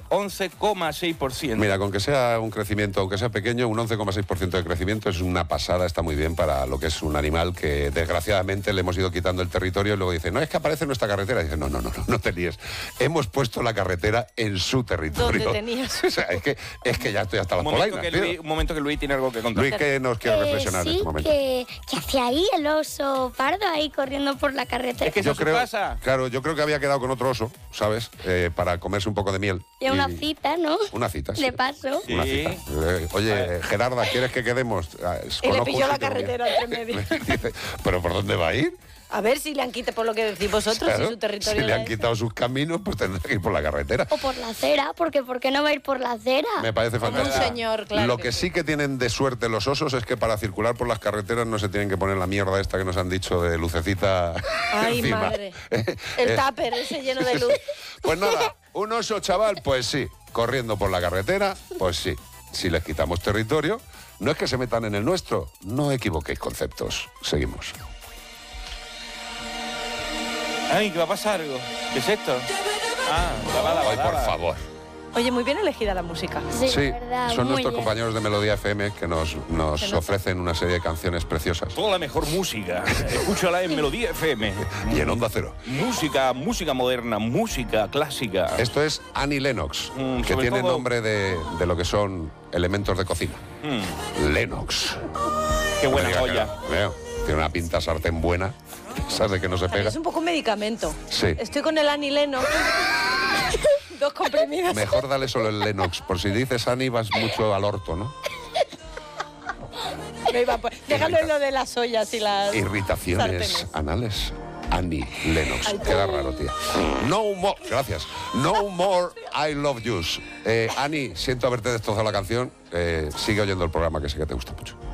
11,6%. Mira, con que sea un crecimiento, aunque sea pequeño, un 11,6% de crecimiento es una pasada, está muy bien para lo que es un animal que desgraciadamente le hemos ido quitando el territorio y luego dice, no, es que aparece en nuestra carretera. Y dice, no te líes. Hemos puesto la carretera en su territorio. ¿Dónde tenías? O sea, es que ya estoy hasta las polainas. Un momento que Luis tiene algo que contar. Luis, ¿qué nos quiere reflexionar en este momento? ¿Qué hacía ahí el oso pardo ahí corriendo por la carretera? Es que eso pasa. Claro, yo creo que había quedado con otro oso, ¿sabes? Para comerse un poco de miel. Y una cita, ¿no? Una cita, sí. De paso. Una cita. Oye, Gerarda, ¿quieres que quedemos? Y le pilló la carretera entre medio. Dice, ¿pero por dónde va a ir? A ver si le han quitado, por lo que decís vosotros, Claro, si su territorio si le han es... quitado sus caminos, pues tendrá que ir por la carretera. O por la acera, porque ¿por qué no va a ir por la acera? Me parece Como fantástico. un señor, claro. Lo que sí que tienen de suerte los osos es que para circular por las carreteras no se tienen que poner la mierda esta que nos han dicho de lucecita. Ay, encima. madre. El tupper ese lleno de luz. Pues nada, un oso chaval, pues sí, corriendo por la carretera, pues sí. Si les quitamos territorio, no es que se metan en el nuestro, no equivoquéis conceptos. Seguimos. Ay, que va a pasar algo. ¿Qué es esto? Ay, por favor. Oye, muy bien elegida la música. Sí, la verdad, son muy nuestros bien. compañeros de Melodía FM que nos ofrecen una serie de canciones preciosas. Toda la mejor música. Escúchala en Melodía FM. Y en Onda Cero. Música moderna, música clásica. Esto es Annie Lennox, que sobre tiene todo- nombre de lo que son elementos de cocina. Lennox. Qué buena Mira, joya. veo, tiene una pinta sartén buena. ¿Sabes de que no se pega? Es un poco un medicamento. Sí. Estoy con el Annie Lennox. 2 comprimidos. Mejor dale solo el Lennox. Por si dices Annie vas mucho al orto, ¿no? No iba a poner- Déjalo en lo de las ollas y las... Irritaciones sartenes. anales. Annie Lennox. Queda raro, tía. No more. Gracias. No more I love yous. Annie, siento haberte destrozado la canción. Sigue oyendo el programa, que sé que te gusta mucho.